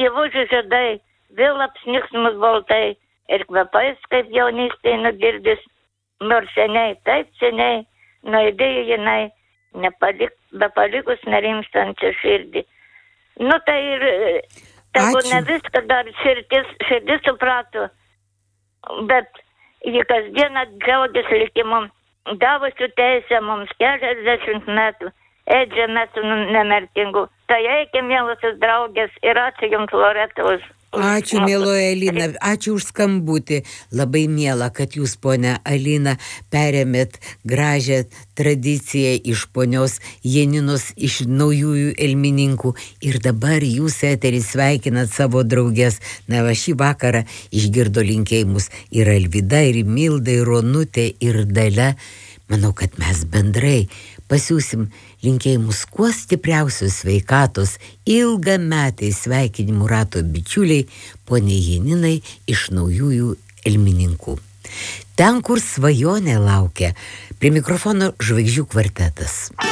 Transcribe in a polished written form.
Dievužių žiedai vėl apsnigs mus baltai ir kvepais, kaip jaunystėje nugirdis, nors seniai, taip seniai, nuėdėjo jinai, bepalikus nerimstančią širdį. Nu tai ir tegu ne viską dar širdis suprato, bet ji kasdieną džiaugiasi likimu, davusiu teisę mums 40 metų, eidžia mes su nemirtingu. Tai eikim, mielosios draugės, ir ačiū jums, Loreta, už... Ačiū, mieloji Alina, ačiū už skambutį. Labai miela, kad jūs, ponia Alina, perėmėt gražią tradiciją iš ponios Janinos, iš naujųjų Elmininkų. Ir dabar jūs eterį sveikinat savo draugės. Na, va, šį vakarą išgirdo linkėjimus ir Alvyda, ir Milda, ir Onutė, ir Dalia. Manau, kad mes bendrai pasiūsim linkėjimus kuo stipriausios sveikatos, ilgametai sveikinimų rato bičiuliai, poniai Janinai iš naujųjų Elmininkų. Ten, kur svajonė laukia, prie mikrofono Žvaigždžių kvartetas.